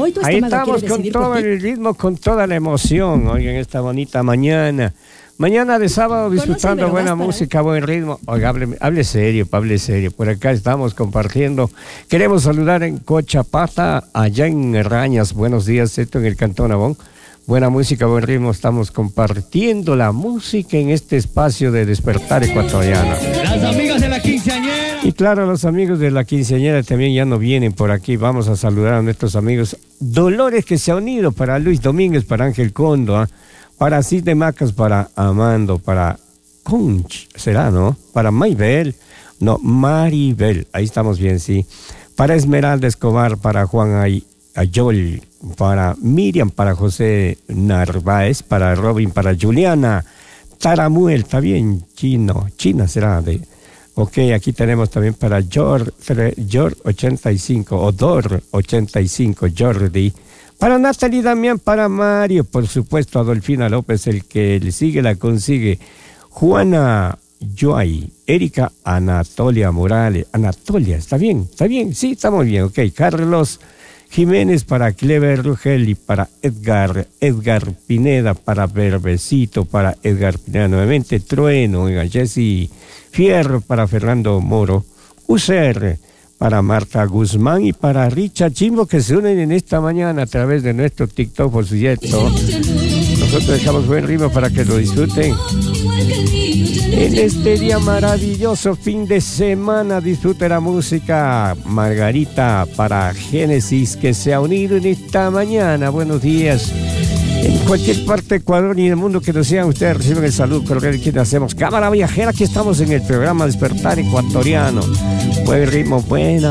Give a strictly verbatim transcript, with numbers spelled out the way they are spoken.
Hoy tu Ahí estómago estamos quiere con decidir todo por ti. el ritmo, con toda la emoción, oigan, esta bonita mañana. Mañana de sábado disfrutando Conoce, buena pero música, buen ritmo. Oiga, hable, hable serio, hable serio. Por acá estamos compartiendo. Queremos saludar en Cochapata, allá en Rañas. Buenos días, esto en el Cantón Abón. Buena música, buen ritmo. Estamos compartiendo la música en este espacio de Despertar Ecuatoriano. Las amigas de la quinceañera. Y claro, los amigos de la quinceañera también ya no vienen por aquí. Vamos a saludar a nuestros amigos. Dolores que se ha unido para Luis Domínguez, para Ángel Condo, ¿eh? Para Cid de Macas, para Amando, para Conch, será, ¿no? Para Maybel, no, Maribel, ahí estamos bien, sí. Para Esmeralda Escobar, para Juan Ay, Ayol, para Miriam, para José Narváez, para Robin, para Juliana, Taramuel, está bien, chino, China será de... Ok, aquí tenemos también para George, George ochenta y cinco, o Dor ochenta y cinco, Jordi. Para Natalie Damián, para Mario, por supuesto, Adolfina López, el que le sigue la consigue. Juana Joay, Erika Anatolia Morales. Anatolia, ¿está bien? ¿Está bien? Sí, está muy bien, ok. Carlos Jiménez, para Clever Rugel, para Edgar, Edgar Pineda, para Berbecito, para Edgar Pineda nuevamente. Trueno, oiga, Jessy Fierro, para Fernando Moro. U C R, para Marta Guzmán y para Richard Chimbo, que se unen en esta mañana a través de nuestro TikTok, por cierto. Nosotros dejamos buen ritmo para que lo disfruten. En este día maravilloso, fin de semana, disfrute la música. Margarita, para Génesis, que se ha unido en esta mañana. Buenos días. En cualquier parte de Ecuador y del mundo que nos sean, ustedes reciben el saludo cordial que hacemos. Cámara viajera, aquí estamos en el programa Despertar Ecuatoriano. Buen ritmo, buena